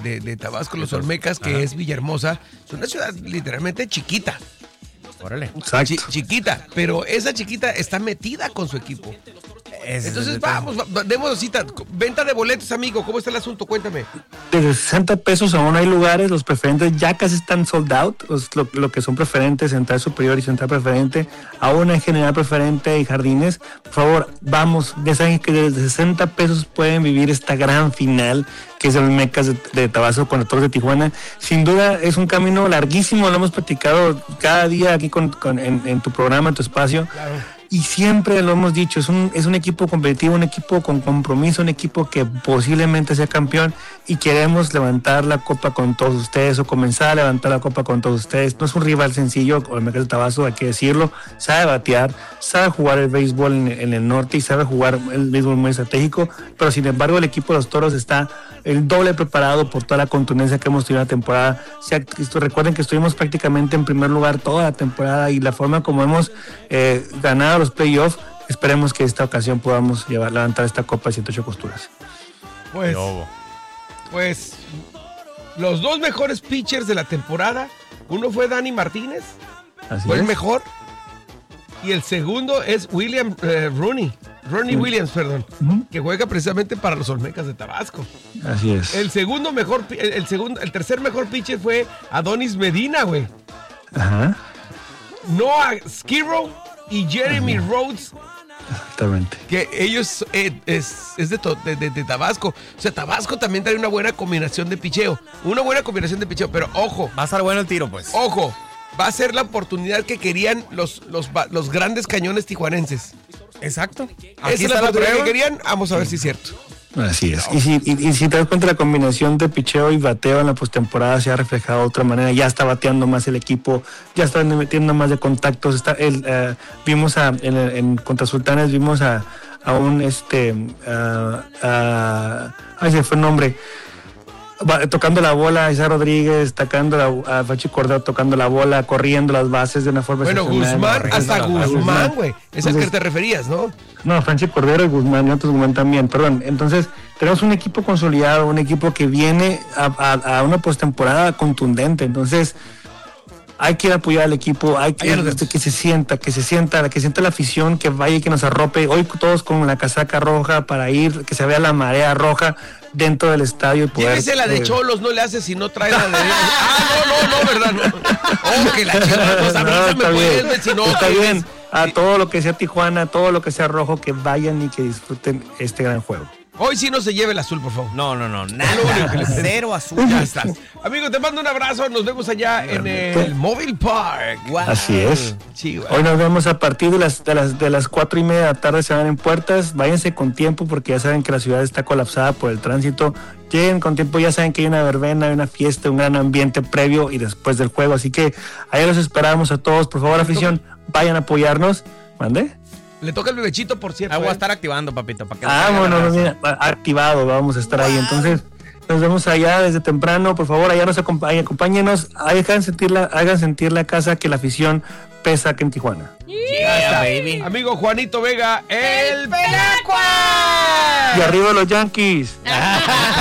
de Tabasco, los Olmecas, que es Villahermosa. Es una ciudad literalmente chiquita. Órale. Chiquita, pero esa chiquita está metida con su equipo. Entonces vamos, demos cita. Venta de boletos, amigo. ¿Cómo está el asunto? Cuéntame. Desde 60 pesos aún hay lugares. Los preferentes ya casi están sold out. Lo que son preferentes, central superior y central preferente. Aún hay general preferente y jardines. Por favor, vamos. Ya saben que desde 60 pesos pueden vivir esta gran final, que es el Mecas de Tabasco con los Toros de Tijuana. Sin duda es un camino larguísimo. Lo hemos platicado cada día aquí en tu programa, en tu espacio. Claro. Y siempre lo hemos dicho, es un equipo competitivo, un equipo con compromiso, un equipo que posiblemente sea campeón y queremos levantar la copa con todos ustedes o comenzar a levantar la copa con todos ustedes. No es un rival sencillo, el Mecas de Tabasco, hay que decirlo, sabe batear, sabe jugar el béisbol en el norte y sabe jugar el béisbol muy estratégico, pero sin embargo el equipo de los Toros está el doble preparado por toda la contundencia que hemos tenido en la temporada. Recuerden que estuvimos prácticamente en primer lugar toda la temporada y la forma como hemos ganado los playoffs, esperemos que esta ocasión podamos levantar esta copa de 108 costuras. Pues los dos mejores pitchers de la temporada, uno fue Dani Martínez, fue el mejor, y el segundo es Ronnie Williams, perdón, que juega precisamente para los Olmecas de Tabasco. Así es. El tercer mejor pitcher fue Adonis Medina, güey. Ajá. Noah Skirrow y Jeremy Rhodes. Exactamente. Que ellos es de Tabasco. O sea, Tabasco también trae una buena combinación de picheo. Pero ojo. Va a estar bueno el tiro, pues. Ojo. Va a ser la oportunidad que querían los grandes cañones tijuanenses. Exacto. Esa es la oportunidad que querían. Vamos a ver si es cierto. Así es. Y si te das cuenta, la combinación de picheo y bateo en la postemporada se ha reflejado de otra manera. Ya está bateando más el equipo, ya está metiendo más de contactos. Vimos contra Sultanes, vimos a un ay, se fue el nombre. Tocando la bola, Isaac Rodríguez, a Fachi Cordero tocando la bola, corriendo las bases de una forma Guzmán, hasta Guzmán, güey. Es el que te referías, ¿no? No, Franchi Cordero y Guzmán, y otros Guzmán también, perdón. Entonces, tenemos un equipo consolidado, un equipo que viene a una postemporada contundente. Entonces, hay que ir a apoyar al equipo, hay que se sienta la afición, que vaya y que nos arrope. Hoy todos con la casaca roja para ir, que se vea la marea roja dentro del estadio. Llévese la de Cholos, no le hace si no trae la de... no, ¿verdad? No. Oh, que la Está bien. A todo lo que sea Tijuana, todo lo que sea rojo, que vayan y que disfruten este gran juego. Hoy sí no se lleve el azul, por favor. No, nada. Cero azul. Ya está. Amigo, te mando un abrazo. Nos vemos allá en el Mobile Park. Wow. Así es. Sí, bueno. Hoy nos vemos a partir de las 4:30 de la tarde. Se van en puertas. Váyanse con tiempo porque ya saben que la ciudad está colapsada por el tránsito. Lleguen con tiempo, ya saben que hay una verbena, hay una fiesta, un gran ambiente previo y después del juego. Así que ahí los esperamos a todos. Por favor, afición, vayan a apoyarnos. ¿Mande? Le toca el bebechito, por cierto. Voy a estar activando, papito. Para que mira, activado, vamos a estar ahí. Entonces, nos vemos allá desde temprano. Por favor, allá nos acompáñenos. Hagan sentir la casa, que la afición pesa aquí en Tijuana. Yeah, baby. Amigo Juanito Vega, el Pelacua. Y arriba los Yankees.